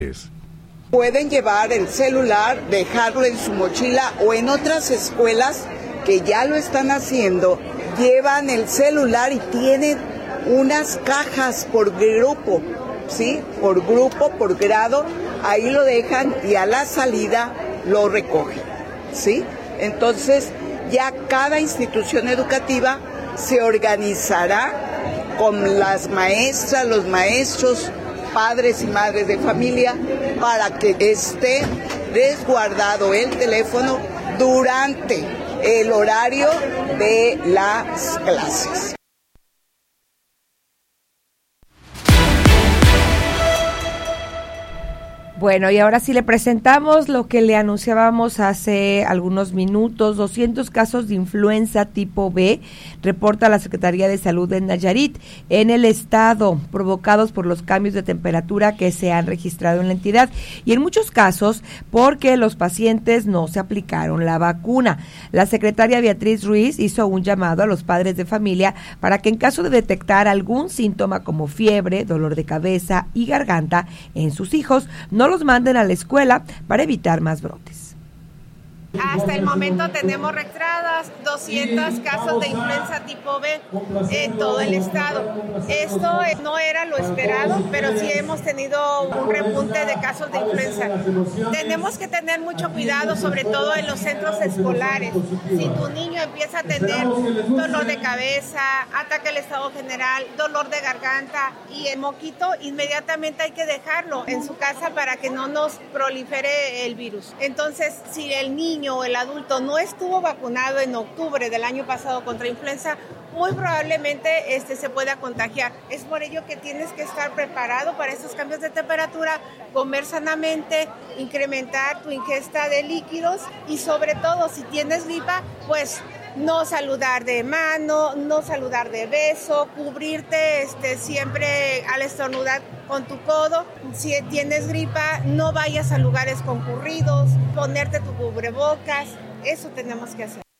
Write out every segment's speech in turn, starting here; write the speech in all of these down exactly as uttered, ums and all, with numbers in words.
Pueden llevar el celular, dejarlo en su mochila o en otras escuelas que ya lo están haciendo, llevan el celular y tienen unas cajas por grupo, ¿sí? Por grupo, por grado, ahí lo dejan y a la salida lo recogen, ¿sí? Entonces ya cada institución educativa se organizará con las maestras, los maestros, padres y madres de familia, para que esté resguardado el teléfono durante el horario de las clases. Bueno, y ahora sí le presentamos lo que le anunciábamos hace algunos minutos. doscientos casos de influenza tipo B, reporta la Secretaría de Salud de Nayarit en el estado, provocados por los cambios de temperatura que se han registrado en la entidad. Y en muchos casos, porque los pacientes no se aplicaron la vacuna. La secretaria Beatriz Ruiz hizo un llamado a los padres de familia para que en caso de detectar algún síntoma como fiebre, dolor de cabeza y garganta en sus hijos, no los manden a la escuela para evitar más brotes. Hasta el momento tenemos registradas doscientos casos de influenza tipo B en todo el estado. Esto no era lo esperado, pero sí hemos tenido un repunte de casos de influenza. Tenemos que tener mucho cuidado, sobre todo en los centros escolares. Si tu niño empieza a tener dolor de cabeza, ataque al estado general, dolor de garganta y el moquito, inmediatamente hay que dejarlo en su casa para que no nos prolifere el virus. Entonces, si el niño o el adulto no estuvo vacunado en octubre del año pasado contra influenza, muy probablemente este se pueda contagiar. Es por ello que tienes que estar preparado para estos cambios de temperatura, comer sanamente, incrementar tu ingesta de líquidos y sobre todo si tienes gripa, pues no saludar de mano, no saludar de beso, cubrirte este, siempre al estornudar con tu codo. Si tienes gripa, no vayas a lugares concurridos, ponerte tu cubrebocas, eso tenemos que hacer.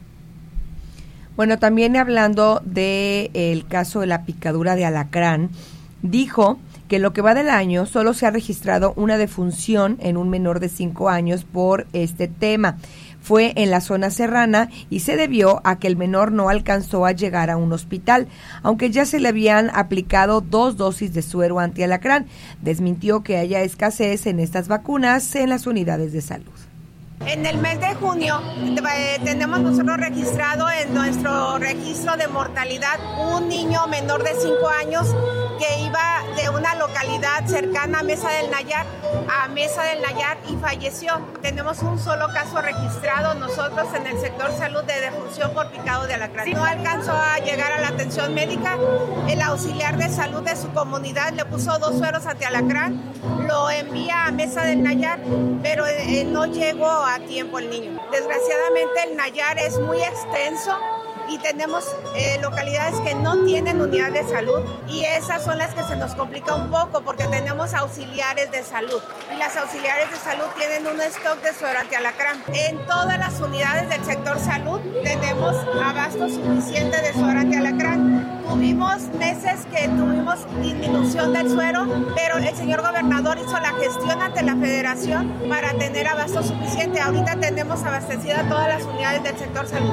Bueno, también hablando del caso de la picadura de alacrán, dijo que en lo que va del año solo se ha registrado una defunción en un menor de cinco años por este tema. Fue en la zona serrana y se debió a que el menor no alcanzó a llegar a un hospital, aunque ya se le habían aplicado dos dosis de suero antialacrán. Desmintió que haya escasez en estas vacunas en las unidades de salud. En el mes de junio eh, tenemos nosotros registrado en nuestro registro de mortalidad un niño menor de cinco años que iba de una localidad cercana a Mesa del Nayar a Mesa del Nayar y falleció. Tenemos un solo caso registrado nosotros en el sector salud de defunción por picado de alacrán. No alcanzó a llegar a la atención médica, el auxiliar de salud de su comunidad le puso dos sueros antialacrán, lo envía a Mesa del Nayar, pero eh, no llegó a tiempo el niño. Desgraciadamente el Nayar es muy extenso y tenemos eh, localidades que no tienen unidad de salud y esas son las que se nos complica un poco porque tenemos auxiliares de salud y las auxiliares de salud tienen un stock de suero antialacrán. En todas las unidades del sector salud tenemos abasto suficiente de suero antialacrán. Tuvimos meses que tuvimos disminución del suero, pero el señor gobernador hizo la gestión ante la federación para tener abasto suficiente. Ahorita tenemos abastecidas todas las unidades del sector salud.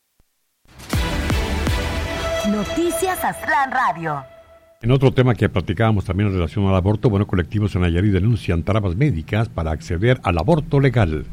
Noticias Aztlán Radio. En otro tema que platicábamos también en relación al aborto, bueno, colectivos en Nayarit denuncian trabas médicas para acceder al aborto legal.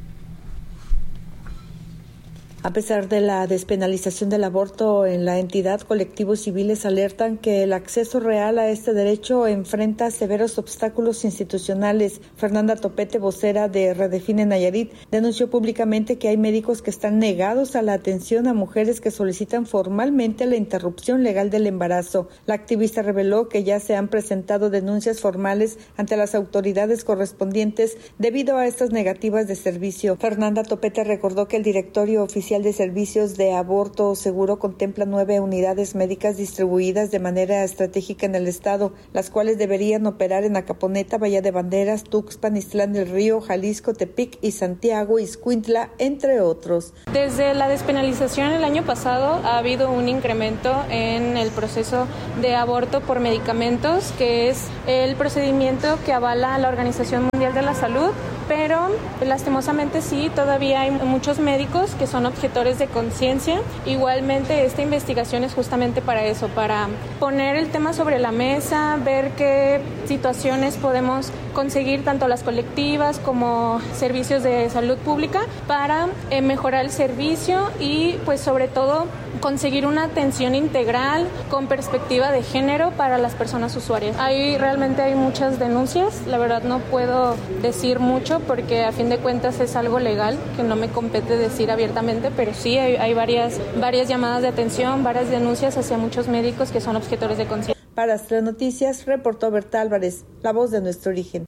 A pesar de la despenalización del aborto en la entidad, colectivos civiles alertan que el acceso real a este derecho enfrenta severos obstáculos institucionales. Fernanda Topete, vocera de Redefine Nayarit, denunció públicamente que hay médicos que están negados a la atención a mujeres que solicitan formalmente la interrupción legal del embarazo. La activista reveló que ya se han presentado denuncias formales ante las autoridades correspondientes debido a estas negativas de servicio. Fernanda Topete recordó que el directorio oficial Oficial de Servicios de Aborto Seguro contempla nueve unidades médicas distribuidas de manera estratégica en el estado, las cuales deberían operar en Acaponeta, Bahía de Banderas, Tuxpan, Ixtlán del Río, Jalisco, Tepic y Santiago, Ixcuintla, entre otros. Desde la despenalización el año pasado ha habido un incremento en el proceso de aborto por medicamentos, que es el procedimiento que avala la Organización Mundial de la Salud, pero lastimosamente sí, todavía hay muchos médicos que son objetores de conciencia. Igualmente esta investigación es justamente para eso, para poner el tema sobre la mesa, ver qué situaciones podemos conseguir tanto las colectivas como servicios de salud pública para eh, mejorar el servicio y pues sobre todo conseguir una atención integral con perspectiva de género para las personas usuarias. Ahí realmente hay muchas denuncias, la verdad no puedo decir mucho porque a fin de cuentas es algo legal que no me compete decir abiertamente, pero sí hay, hay varias, varias llamadas de atención, varias denuncias hacia muchos médicos que son objetores de conciencia. Para Astro Noticias, reportó Berta Álvarez, la voz de nuestro origen.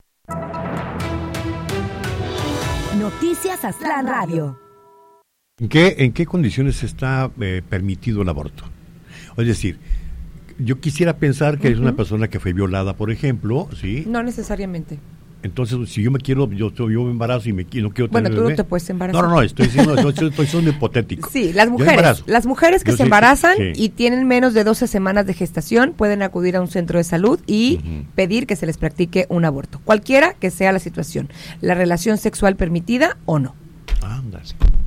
Noticias Aztlán Radio. ¿En qué, en qué condiciones está eh, permitido el aborto? Es decir, yo quisiera pensar que uh-huh. es una persona que fue violada, por ejemplo, ¿sí? No necesariamente. Entonces, si yo me quiero, yo, yo me embarazo y me, no quiero tener Bueno, tú bebé, no te puedes embarazar. No, no, no, estoy diciendo, estoy, estoy siendo hipotético. Sí, las mujeres, las mujeres que yo se sí, embarazan sí. y tienen menos de doce semanas de gestación pueden acudir a un centro de salud y uh-huh. pedir que se les practique un aborto, cualquiera que sea la situación, la relación sexual permitida o no. Anda.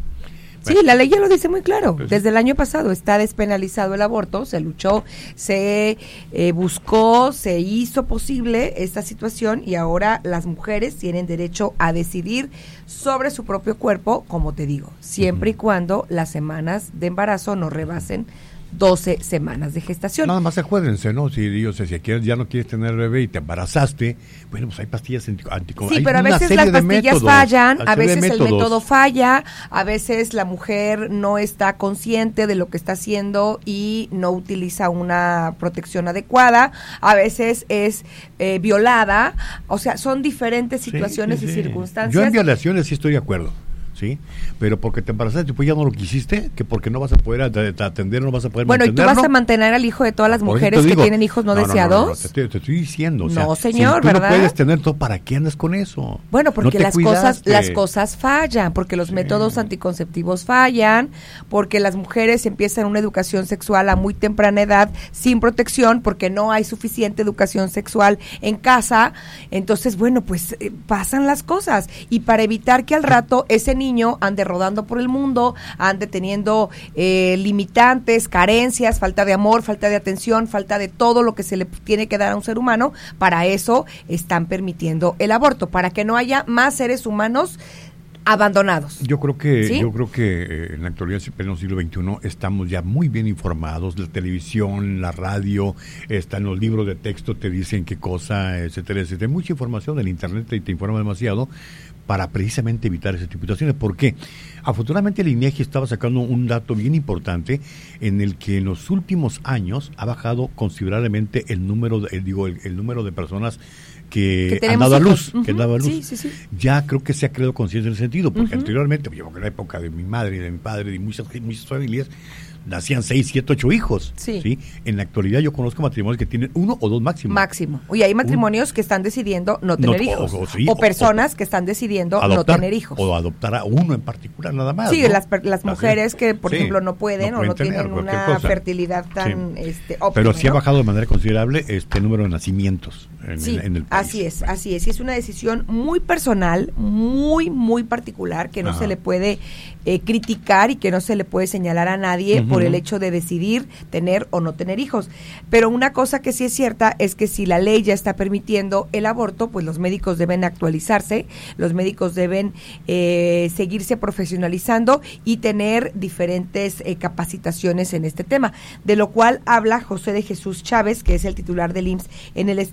Sí, la ley ya lo dice muy claro. Desde el año pasado está despenalizado el aborto, se luchó, se eh, buscó, se hizo posible esta situación y ahora las mujeres tienen derecho a decidir sobre su propio cuerpo, como te digo, siempre uh-huh. y cuando las semanas de embarazo no rebasen doce semanas de gestación. Nada más acuérdense, ¿no? Si Dios, si quieres, ya no quieres tener bebé y te embarazaste, bueno, pues hay pastillas anticonceptivas. Sí, pero a veces las pastillas fallan, a veces el método falla, a veces la mujer no está consciente de lo que está haciendo y no utiliza una protección adecuada, a veces es eh, violada, o sea, son diferentes situaciones sí, sí, sí. y circunstancias. Yo en violaciones sí estoy de acuerdo. Sí, pero porque te embarazaste, pues ya no lo quisiste, que porque no vas a poder atender, no vas a poder bueno, mantenerlo. Bueno, ¿y tú vas a mantener al hijo de todas las mujeres que tienen hijos no, no deseados? No, no, no, te, estoy, te estoy diciendo, o sea, no, señor, si tú ¿verdad? no puedes tener todo, ¿para qué andas con eso? Bueno, porque no las cuidaste. cosas las cosas fallan, porque los sí. métodos anticonceptivos fallan, porque las mujeres empiezan una educación sexual a muy temprana edad sin protección, porque no hay suficiente educación sexual en casa, entonces, bueno, pues eh, pasan las cosas, y para evitar que al rato ese niño ande rodando por el mundo, ande teniendo eh, limitantes, carencias, falta de amor, falta de atención, falta de todo lo que se le tiene que dar a un ser humano, para eso están permitiendo el aborto, para que no haya más seres humanos abandonados. Yo creo que ¿sí? yo creo que eh, en la actualidad, en el siglo veintiuno, estamos ya muy bien informados. La televisión, la radio, están los libros de texto, te dicen qué cosa, etcétera, etcétera. Hay mucha información del internet y te informa demasiado para precisamente evitar ese tipo de situaciones. ¿Por qué? Afortunadamente el INEGI estaba sacando un dato bien importante en el que en los últimos años ha bajado considerablemente el número de, digo el, el número de personas que, que han dado a luz, uh-huh. que han dado a luz. Sí, sí, sí. Ya creo que se ha creado conciencia en ese sentido, porque uh-huh. anteriormente, yo en la época de mi madre y de mi padre y muchas muchas familias nacían seis, siete, ocho hijos. Sí. ¿sí? En la actualidad yo conozco matrimonios que tienen uno o dos máximo. Máximo. Y hay matrimonios Un, que están decidiendo no tener no, hijos. O, o, sí, o personas o, que están decidiendo adoptar, no tener hijos. O adoptar a uno en particular nada más. Sí, ¿no? las, las mujeres que, por sí, ejemplo, no pueden, no pueden o no tienen una cosa. fertilidad tan sí. este, óptima. Pero sí ¿no? ha bajado de manera considerable este número de nacimientos en, sí, en, en el país. Así es, así es. Y es una decisión muy personal, muy, muy particular, que no Ajá. se le puede eh, criticar y que no se le puede señalar a nadie uh-huh. por el hecho de decidir tener o no tener hijos. Pero una cosa que sí es cierta es que si la ley ya está permitiendo el aborto, pues los médicos deben actualizarse, los médicos deben eh, seguirse profesionalizando y tener diferentes eh, capacitaciones en este tema, de lo cual habla José de Jesús Chávez, que es el titular del I M S S en el estado.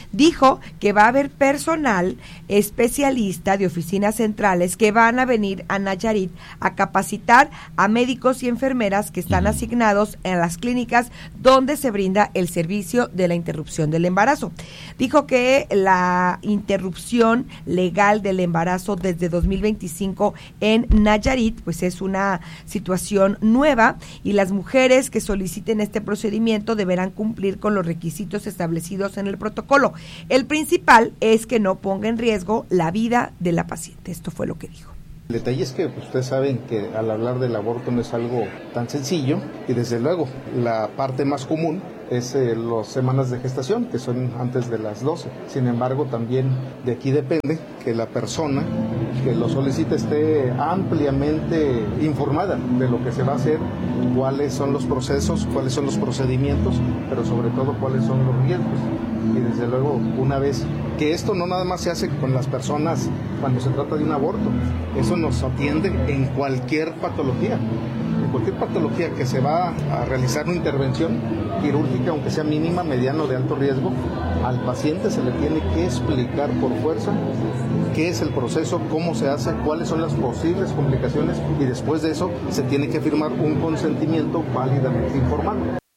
Dijo que va a haber personal especialista de oficinas centrales que van a venir a Nayarit a capacitar a médicos y enfermeras que están asignados en las clínicas donde se brinda el servicio de la interrupción del embarazo. Dijo que la interrupción legal del embarazo desde dos mil veinticinco en Nayarit pues es una situación nueva y las mujeres que soliciten este procedimiento deberán cumplir con los requisitos establecidos en el protocolo. El principal es que no ponga en riesgo la vida de la paciente. Esto fue lo que dijo. El detalle es que pues, ustedes saben que al hablar del aborto no es algo tan sencillo y desde luego la parte más común es eh, las semanas de gestación, que son antes de las doce. Sin embargo, también de aquí depende que la persona que lo solicite esté ampliamente informada de lo que se va a hacer, cuáles son los procesos, cuáles son los procedimientos, pero sobre todo cuáles son los riesgos. Y desde luego, una vez que esto no nada más se hace con las personas cuando se trata de un aborto, eso nos atiende en cualquier patología. En cualquier patología que se va a realizar una intervención quirúrgica, aunque sea mínima, mediana o de alto riesgo, al paciente se le tiene que explicar por fuerza qué es el proceso, cómo se hace, cuáles son las posibles complicaciones y después de eso se tiene que firmar un consentimiento válidamente informado.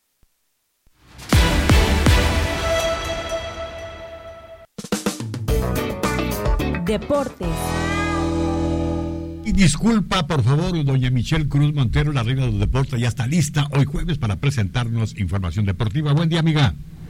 Deportes. Y disculpa, por favor, doña Michelle Cruz Montero, la reina de los deportes, ya está lista hoy jueves para presentarnos información deportiva. Buen día, amiga.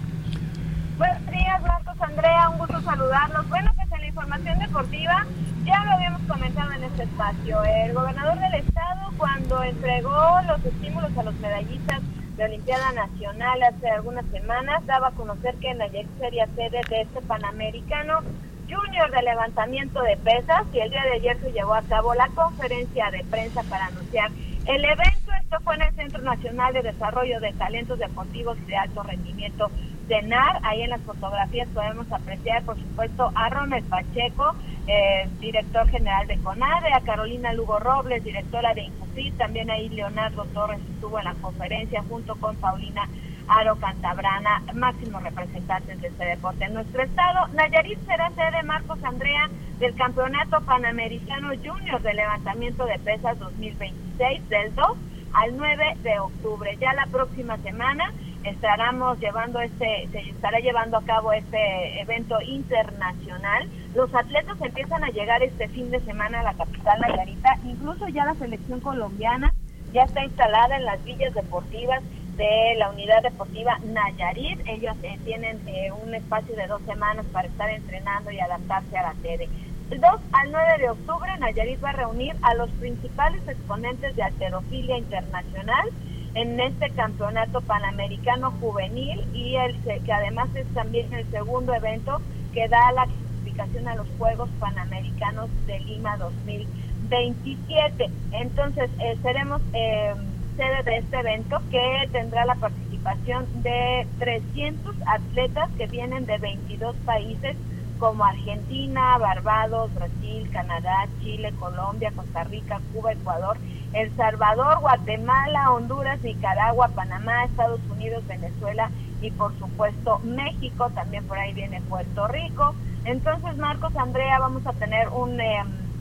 Buenos días, Marcos, Andrea, un gusto saludarlos. Bueno, pues en la información deportiva ya lo habíamos comentado en este espacio. El gobernador del estado, cuando entregó los estímulos a los medallistas de Olimpiada Nacional hace algunas semanas, daba a conocer que Nayarit sería sede de este Panamericano Junior de levantamiento de pesas, y el día de ayer se llevó a cabo la conferencia de prensa para anunciar el evento. Esto fue en el Centro Nacional de Desarrollo de Talentos Deportivos y de Alto Rendimiento, CENAR. Ahí en las fotografías podemos apreciar, por supuesto, a Ronald Pacheco, eh, director general de CONADE, a Carolina Lugo Robles, directora de INCUFIT. También ahí Leonardo Torres estuvo en la conferencia junto con Paulina Aro Cantabrana, máximos representantes de este deporte en nuestro estado. Nayarit será sede, Marcos, Andrea, del Campeonato Panamericano Junior de Levantamiento de Pesas dos mil veintiséis, del dos al nueve de octubre. Ya la próxima semana estaremos llevando este, se estará llevando a cabo este evento internacional. Los atletas empiezan a llegar este fin de semana a la capital nayarita, incluso ya la selección colombiana ya está instalada en las villas deportivas de la unidad deportiva Nayarit. Ellos eh, tienen eh, un espacio de dos semanas para estar entrenando y adaptarse a la sede. Del dos al nueve de octubre, Nayarit va a reunir a los principales exponentes de halterofilia internacional en este campeonato panamericano juvenil, y el que además es también el segundo evento que da la clasificación a los Juegos Panamericanos de Lima dos mil veintisiete. Entonces, eh, seremos eh, sede de este evento, que tendrá la participación de trescientos atletas que vienen de veintidós países como Argentina, Barbados, Brasil, Canadá, Chile, Colombia, Costa Rica, Cuba, Ecuador, El Salvador, Guatemala, Honduras, Nicaragua, Panamá, Estados Unidos, Venezuela y por supuesto México. También por ahí viene Puerto Rico. Entonces, Marcos, Andrea, vamos a tener un eh,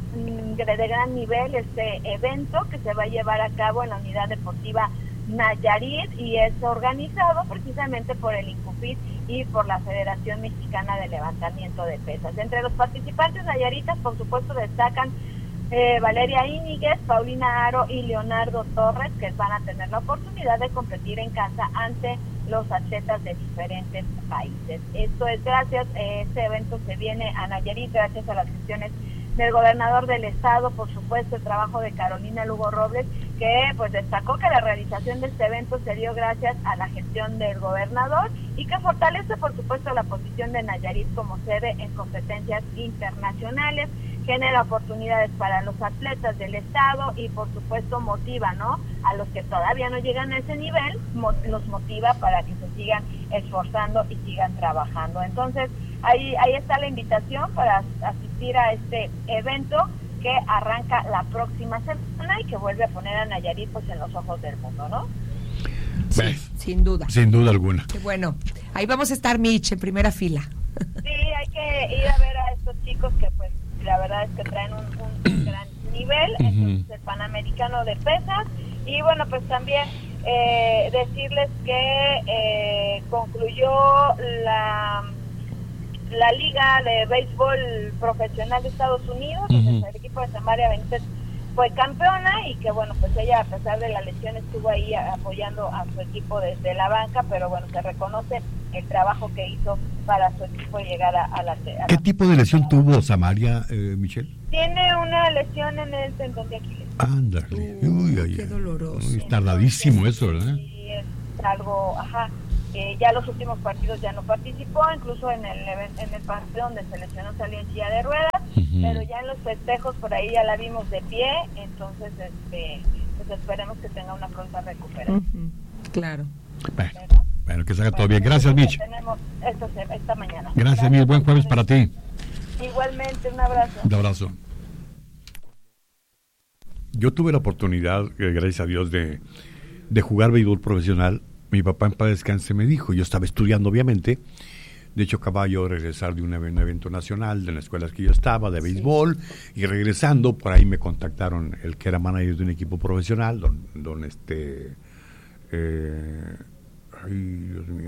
de gran nivel este evento que se va a llevar a cabo en la unidad deportiva Nayarit, y es organizado precisamente por el INCUFIT y por la Federación Mexicana de Levantamiento de Pesas. Entre los participantes nayaritas, por supuesto, destacan eh, Valeria Íñiguez, Paulina Aro y Leonardo Torres, que van a tener la oportunidad de competir en casa ante los atletas de diferentes países. Esto es gracias, eh, este evento se viene a Nayarit gracias a las gestiones del gobernador del estado, por supuesto el trabajo de Carolina Lugo Robles, que pues destacó que la realización de este evento se dio gracias a la gestión del gobernador y que fortalece por supuesto la posición de Nayarit como sede en competencias internacionales, genera oportunidades para los atletas del estado y por supuesto motiva, ¿no?, a los que todavía no llegan a ese nivel, mo- los motiva para que se sigan esforzando y sigan trabajando. Entonces, ahí ahí está la invitación para asistir a este evento que arranca la próxima semana y que vuelve a poner a Nayarit pues en los ojos del mundo, ¿no? Sí, sin duda. Sin duda alguna. Qué bueno. Ahí vamos a estar, Mitch, en primera fila. Sí, hay que ir a ver a estos chicos que pues la verdad es que traen un, un gran nivel. Uh-huh. Entonces, el Panamericano de pesas. Y bueno, pues también eh, decirles que eh, concluyó la la Liga de Béisbol Profesional de Estados Unidos. Uh-huh. Entonces, el equipo de Samaria Benítez fue campeona y que bueno, pues ella a pesar de la lesión estuvo ahí apoyando a su equipo desde la banca, pero bueno, se reconoce el trabajo que hizo para su equipo llegar a, a la... A ¿Qué la tipo de lesión tuvo Samaria, eh, Michelle? Tiene una lesión en el tendón de Aquiles. Ándale. Uh, uy, ay, qué doloroso. Uy, tardadísimo eso, ¿verdad? Sí, es algo, ajá. Eh, ya los últimos partidos ya no participó, incluso en el en el partido donde se lesionó salió en silla de ruedas, uh-huh. pero ya en los festejos por ahí ya la vimos de pie, entonces este pues esperemos que tenga una pronta recuperación. Uh-huh. Claro. Bueno, bueno, que salga todo bien. Gracias, Mitch. Tenemos esta, esta mañana. Gracias, Mitch. Buen jueves para ti. Igualmente, un abrazo. Un abrazo. Yo tuve la oportunidad, eh, gracias a Dios, de, de jugar béisbol profesional. Mi papá en paz descanse me dijo, yo estaba estudiando obviamente, de hecho acababa yo de regresar de un, un evento nacional de la escuela que yo estaba, de béisbol, sí. Y regresando, por ahí me contactaron el que era manager de un equipo profesional, don, don este, eh, ay Dios mío,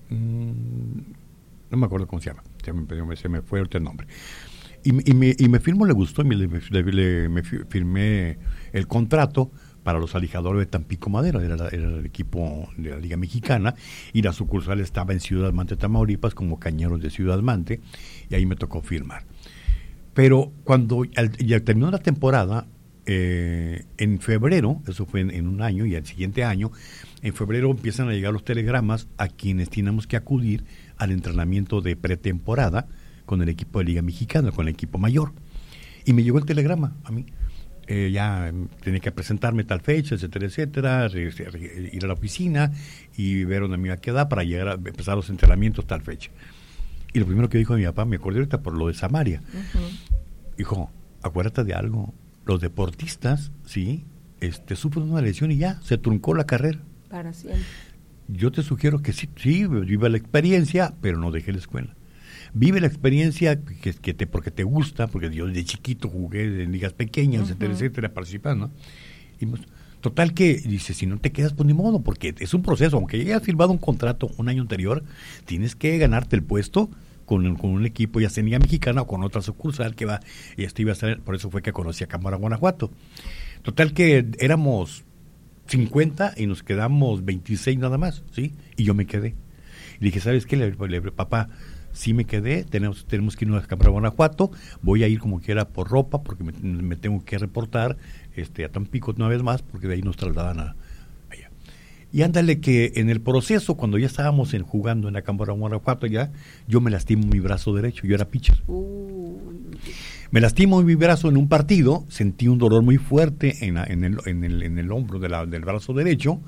mmm, no me acuerdo cómo se llama, se me, se me fue el nombre, y, y, me, y me firmó, le gustó, y me, le, le, me firmé el contrato para los alijadores de Tampico Madero, era, era el equipo de la Liga Mexicana, y la sucursal estaba en Ciudad Mante, Tamaulipas, como Cañeros de Ciudad Mante, y ahí me tocó firmar. Pero cuando al, ya terminó la temporada, eh, en febrero, eso fue en, en un año, y al siguiente año, en febrero empiezan a llegar los telegramas a quienes teníamos que acudir al entrenamiento de pretemporada con el equipo de Liga Mexicana, con el equipo mayor. Y me llegó el telegrama a mí. Eh, ya tenía que presentarme tal fecha, etcétera, etcétera, re, re, ir a la oficina y ver dónde me iba a quedar para llegar a empezar los entrenamientos tal fecha. Y lo primero que dijo mi papá, me acordé ahorita por lo de Samaria, uh-huh. Dijo, acuérdate de algo, los deportistas, sí, este, sufren una lesión y ya, se truncó la carrera. Para siempre. Yo te sugiero que sí, sí, viva la experiencia, pero no deje la escuela. Vive la experiencia que, que te, porque te gusta, porque yo de chiquito jugué en ligas pequeñas, uh-huh. etcétera, etcétera, participando. Y pues, total que, dice, si no te quedas, pues ni modo, porque es un proceso. Aunque hayas firmado un contrato un año anterior, tienes que ganarte el puesto con, con un equipo, ya sea en Liga Mexicana o con otra sucursal que va, y esto iba a estar, por eso fue que conocí a Cámara, Guanajuato. Total que éramos cincuenta y nos quedamos veintiséis nada más, ¿sí? Y yo me quedé. Y dije, ¿sabes qué? Le, le, papá, sí me quedé, tenemos tenemos que irnos a Cámara, Guanajuato, voy a ir como quiera por ropa, porque me, me tengo que reportar este a Tampico una vez más, porque de ahí nos trasladan a allá. Y ándale que en el proceso, cuando ya estábamos en, jugando en la Cámara, Guanajuato, ya, yo me lastimo mi brazo derecho, yo era pitcher. Uh. Me lastimo mi brazo en un partido, sentí un dolor muy fuerte en, la, en, el, en, el, en el hombro de la, del brazo derecho,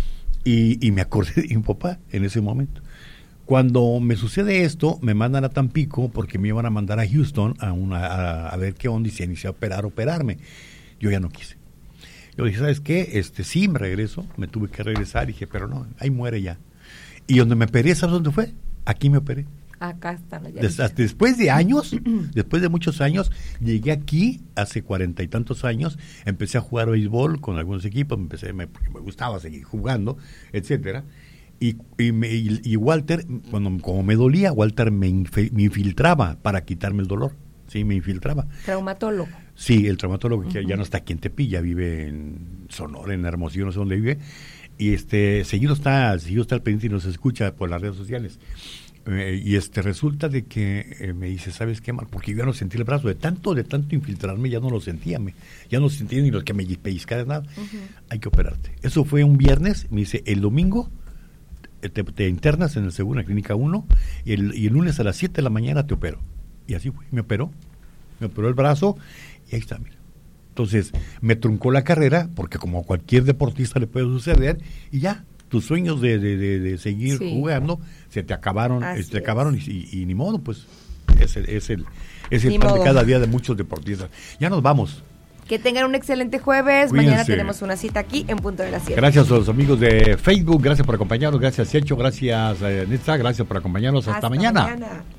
y, y me acordé de mi papá en ese momento. Cuando me sucede esto, me mandan a Tampico porque me iban a mandar a Houston a, una, a, a ver qué onda y si inicié a operar, operarme. Yo ya no quise. Yo dije, ¿sabes qué? Este, sí, me regreso, me tuve que regresar. Y dije, pero no, ahí muere ya. Y donde me operé, ¿sabes dónde fue? Aquí me operé. Acá está. Des, después de años, después de muchos años, llegué aquí, hace cuarenta y tantos años, empecé a jugar béisbol con algunos equipos, empecé, me, porque me gustaba seguir jugando, etcétera. Y, y, me, y, y Walter, cuando como me dolía, Walter me, infe, me infiltraba para quitarme el dolor. Sí, me infiltraba. ¿Traumatólogo? Sí, el traumatólogo, uh-huh. que ya no está aquí en Tepilla, vive en Sonora, en Hermosillo, no sé dónde vive. Y este, seguido está, seguido está al pendiente y nos escucha por las redes sociales. Eh, y este, resulta de que eh, me dice, ¿sabes qué, Mar? Porque yo ya no sentí el brazo. De tanto, de tanto infiltrarme, ya no lo sentía. Me, ya no sentía ni lo que me pellizcara, nada. Uh-huh. Hay que operarte. Eso fue un viernes, me dice, el domingo Te, te internas en el seguro, en la clínica uno, y el, y el lunes a las siete de la mañana te opero. Y así fue, me operó, me operó el brazo, y ahí está, mira. Entonces, me truncó la carrera, porque como a cualquier deportista le puede suceder, y ya, tus sueños de, de, de, de seguir sí. jugando, se te acabaron, se te acabaron, y, y, y ni modo, pues, es el, es el, es el pan de cada día de muchos deportistas. Ya nos vamos. Que tengan un excelente jueves. Cuídense. Mañana tenemos una cita aquí en punto de las siete. Gracias a los amigos de Facebook, gracias por acompañarnos, gracias Checho, gracias eh, Netza, gracias por acompañarnos. Hasta, Hasta mañana. mañana.